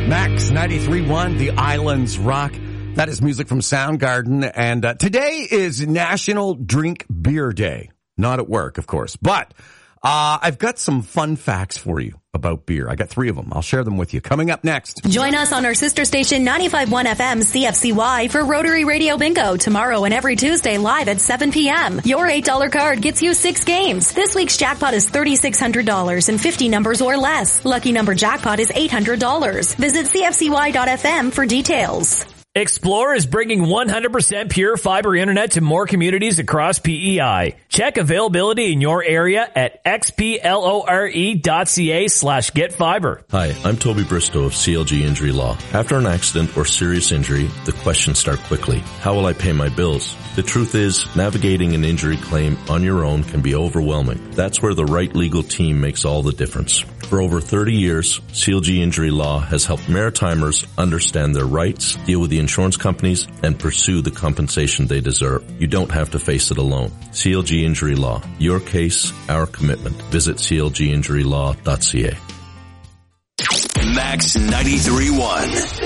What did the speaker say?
Max 93.1, The Islands Rock. That is music from Soundgarden. And today is National Drink Beer Day. Not at work, of course. But I've got some fun facts for you about beer. I got 3 of them. I'll share them with you. Coming up next. Join us on our sister station 95.1 FM CFCY for Rotary Radio Bingo tomorrow and every Tuesday live at 7 p.m. Your $8 card gets you 6 games. This week's jackpot is $3,600 and 50 numbers or less. Lucky number jackpot is $800. Visit CFCY.FM for details. Explore is bringing 100% pure fiber internet to more communities across PEI. Check availability in your area at xplore.ca/getfiber. Hi, I'm Toby Bristow of CLG Injury Law. After an accident or serious injury, the questions start quickly. How will I pay my bills? The truth is, navigating an injury claim on your own can be overwhelming. That's where the right legal team makes all the difference. For over 30 years, CLG Injury Law has helped Maritimers understand their rights, deal with the insurance companies, and pursue the compensation they deserve. You don't have to face it alone. CLG Injury Law. Your case, our commitment. Visit clginjurylaw.ca. Max 93.1.